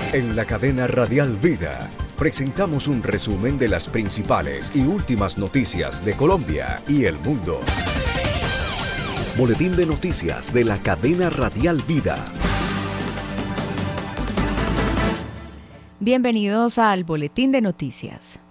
En la cadena Radial Vida, presentamos un resumen de las principales y últimas noticias de Colombia y el mundo. Boletín de noticias de la cadena Radial Vida. Bienvenidos al Boletín de Noticias.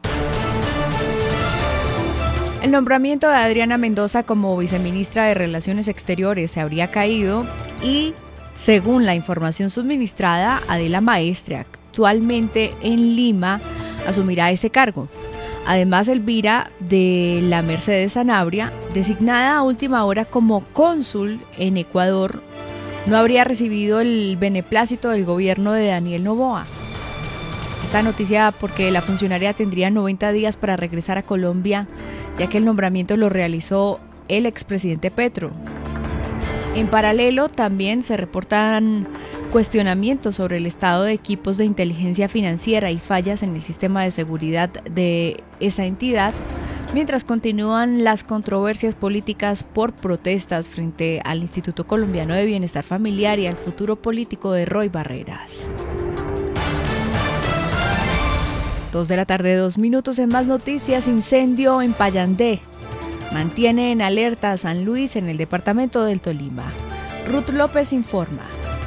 El nombramiento de Adriana Mendoza como viceministra de Relaciones Exteriores se habría caído y, según la información suministrada, Adela Maestre, actualmente en Lima, asumirá ese cargo. Además, Elvira de la Mercedes Sanabria, designada a última hora como cónsul en Ecuador, no habría recibido el beneplácito del gobierno de Daniel Noboa. Esta noticia porque la funcionaria tendría 90 días para regresar a Colombia, ya que el nombramiento lo realizó el expresidente Petro. En paralelo, también se reportan cuestionamientos sobre el estado de equipos de inteligencia financiera y fallas en el sistema de seguridad de esa entidad, mientras continúan las controversias políticas por protestas frente al Instituto Colombiano de Bienestar Familiar y al futuro político de Roy Barreras. 2:02 p.m. En más noticias, incendio en Payandé. Mantiene en alerta a San Luis en el departamento del Tolima. Ruth López informa.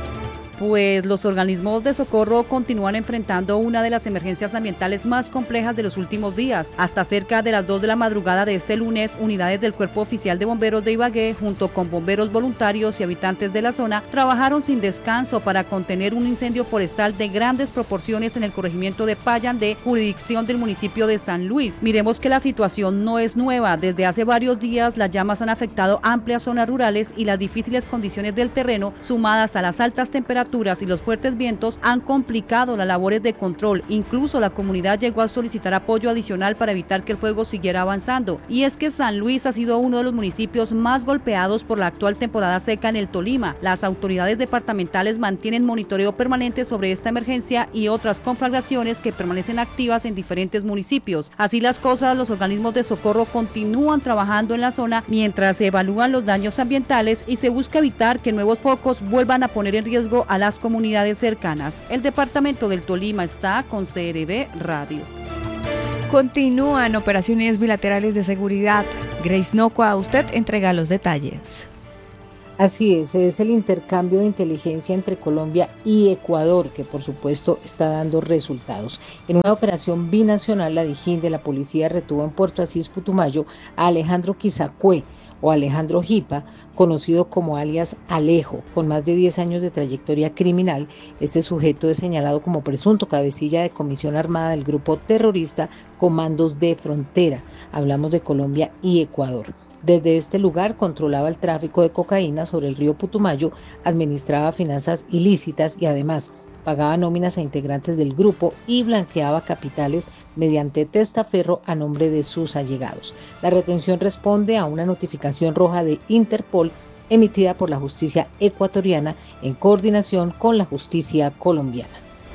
Pues los organismos de socorro continúan enfrentando una de las emergencias ambientales más complejas de los últimos días. Hasta cerca de las 2 de la madrugada de este lunes, unidades del Cuerpo Oficial de Bomberos de Ibagué, junto con bomberos voluntarios y habitantes de la zona, trabajaron sin descanso para contener un incendio forestal de grandes proporciones en el corregimiento de Payandé, jurisdicción del municipio de San Luis. Miremos que la situación no es nueva. Desde hace varios días, las llamas han afectado amplias zonas rurales y las difíciles condiciones del terreno, sumadas a las altas temperaturas y los fuertes vientos, han complicado las labores de control. Incluso la comunidad llegó a solicitar apoyo adicional para evitar que el fuego siguiera avanzando. Y es que San Luis ha sido uno de los municipios más golpeados por la actual temporada seca en el Tolima. Las autoridades departamentales mantienen monitoreo permanente sobre esta emergencia y otras conflagraciones que permanecen activas en diferentes municipios. Así las cosas, los organismos de socorro continúan trabajando en la zona mientras se evalúan los daños ambientales y se busca evitar que nuevos focos vuelvan a poner en riesgo a las comunidades cercanas. El departamento del Tolima está con CRB Radio. Continúan operaciones bilaterales de seguridad. Grace Nocua, usted entrega los detalles. Así es el intercambio de inteligencia entre Colombia y Ecuador, que por supuesto está dando resultados. En una operación binacional, la Dijín de la policía retuvo en Puerto Asís, Putumayo, a Alejandro Quizacue, o Alejandro Jipa, conocido como alias Alejo, con más de 10 años de trayectoria criminal. Este sujeto es señalado como presunto cabecilla de comisión armada del grupo terrorista Comandos de Frontera. Hablamos de Colombia y Ecuador. Desde este lugar controlaba el tráfico de cocaína sobre el río Putumayo, administraba finanzas ilícitas y además pagaba nóminas a integrantes del grupo y blanqueaba capitales mediante testaferro a nombre de sus allegados. La retención responde a una notificación roja de Interpol emitida por la justicia ecuatoriana en coordinación con la justicia colombiana.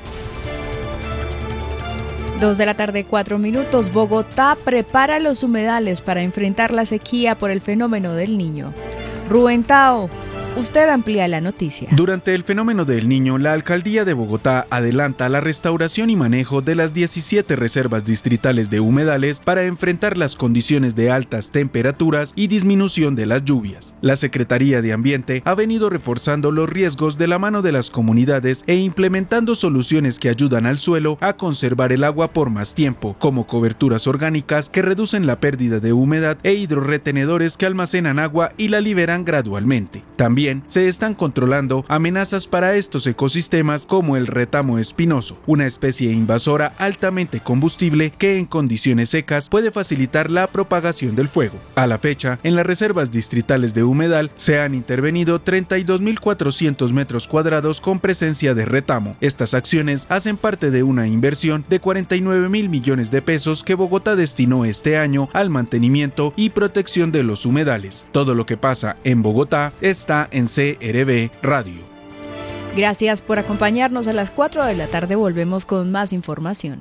2:04 p.m. Bogotá prepara los humedales para enfrentar la sequía por el fenómeno del Niño. Rubén Tao, usted amplía la noticia. Durante el fenómeno del Niño, la Alcaldía de Bogotá adelanta la restauración y manejo de las 17 reservas distritales de humedales para enfrentar las condiciones de altas temperaturas y disminución de las lluvias. La Secretaría de Ambiente ha venido reforzando los riesgos de la mano de las comunidades e implementando soluciones que ayudan al suelo a conservar el agua por más tiempo, como coberturas orgánicas que reducen la pérdida de humedad e hidrorretenedores que almacenan agua y la liberan gradualmente. También se están controlando amenazas para estos ecosistemas como el retamo espinoso, una especie invasora altamente combustible que en condiciones secas puede facilitar la propagación del fuego. A la fecha, en las reservas distritales de humedal se han intervenido 32.400 metros cuadrados con presencia de retamo. Estas acciones hacen parte de una inversión de 49.000 millones de pesos que Bogotá destinó este año al mantenimiento y protección de los humedales. Todo lo que pasa en Bogotá está en CRB Radio. Gracias por acompañarnos. A las 4 de la tarde volvemos con más información.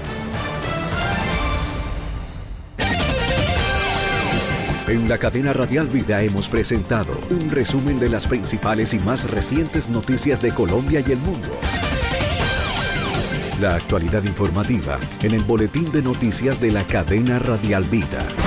En la cadena Radial Vida hemos presentado un resumen de las principales y más recientes noticias de Colombia y el mundo. La actualidad informativa en el boletín de noticias de la cadena Radial Vida.